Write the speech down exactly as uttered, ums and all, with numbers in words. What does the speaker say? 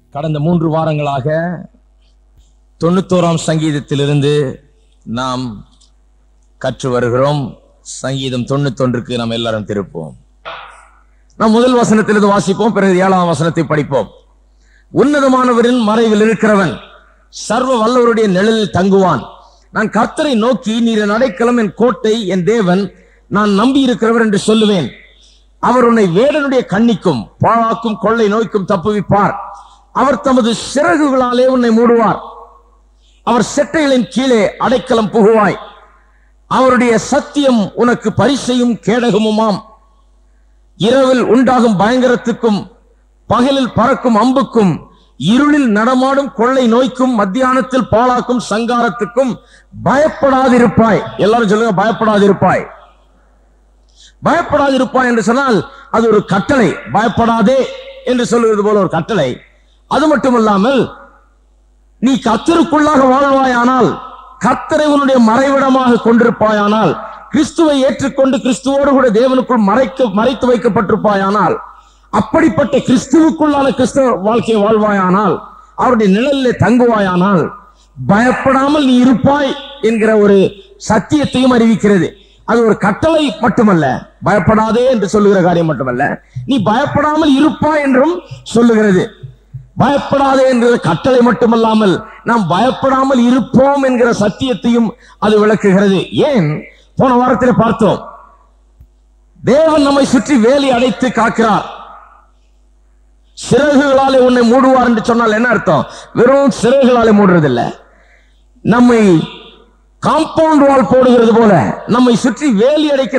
கடந்த மூன்று வாரங்களாக தொண்ணூத்தோராம் சங்கீதத்திலிருந்து நாம் கற்று வருகிறோம். சங்கீதம் தொண்ணூத்தொன்றுக்கு நாம் எல்லாரும் திருப்போம். நாம் முதல் வசனத்திலிருந்து வாசிப்போம், பிறகு ஏழாம் வசனத்தை படிப்போம். உன்னதமானவரின் மறைவில் இருக்கிறவன் சர்வ வல்லவருடைய நிழலில் தங்குவான். நான் கர்த்தரை நோக்கி, நீர் என் அடைக்கலம், என் கோட்டை, என் தேவன், நான் நம்பி இருக்கிறவர் என்று சொல்லுவேன். அவர் உன்னை வேடனுடைய கண்ணிக்கும் பாழாக்கும் கொள்ளை நோய்க்கும் தப்புவிப்பார். அவர் தமது சிறகுகளாலே உன்னை மூடுவார். அவர் செட்டைகளின் கீழே அடைக்கலம் புகுவாய். அவருடைய சத்தியம் உனக்கு பரிசையும் கேடகமுமாம். இரவில் உண்டாகும் பயங்கரத்துக்கும் பகலில் பறக்கும் அம்புக்கும் இருளில் நடமாடும் கொள்ளை நோய்க்கும் மத்தியானத்தில் பாழாக்கும் சங்காரத்துக்கும் பயப்படாதிருப்பாய். எல்லாரும் சொல்லுங்க, பயப்படாதிருப்பாய். பயப்படாதிருப்பாய் என்று சொன்னால் அது ஒரு கட்டளை. பயப்படாதே என்று சொல்லுவது போல ஒரு கட்டளை. அது மட்டுமல்லாமல், நீ கர்த்தருக்குள்ளாக வாழ்வாயானால், கர்த்தரை உன்னுடைய மறைவிடமாக கொண்டிருப்பாயானால், கிறிஸ்துவை ஏற்றுக்கொண்டு கிறிஸ்துவோடு கூட தேவனுக்குள் மறைக்க மறைத்து வைக்கப்பட்டிருப்பாயானால், அப்படிப்பட்ட கிறிஸ்துவுக்குள்ளான கிறிஸ்தவ வாழ்க்கையை வாழ்வாயானால், அவருடைய நிழலிலே தங்குவாயானால், பயப்படாமல் நீ இருப்பாய் என்கிற ஒரு சத்தியத்தையும் அறிவிக்கிறது. அது ஒரு கட்டளை மட்டுமல்ல, பயப்படாதே என்று சொல்லுகிற காரியம் மட்டுமல்ல, நீ பயப்படாமல் இருப்பாய் என்றும் சொல்லுகிறது. பயப்படாதே என்கிற கட்டளை மட்டுமல்லாமல் நாம் பயப்படாமல் இருப்போம் என்கிற சத்தியத்தையும் அது விளக்குகிறது. ஏன்? போன வாரத்தில் பார்த்தோம், தேவன் நம்மை சுற்றி வேலி அடைத்து காக்கிறார். சிறகுகளாலே உன்னை மூடுவார் என்று சொன்னால் என்ன அர்த்தம்? வெறும் சிறகுகளாலே மூடுறதில்லை, நம்மை காம்பவுண்ட் வால் போடுகிறது போல நம்மை சுற்றி வேலி அடைக்கிற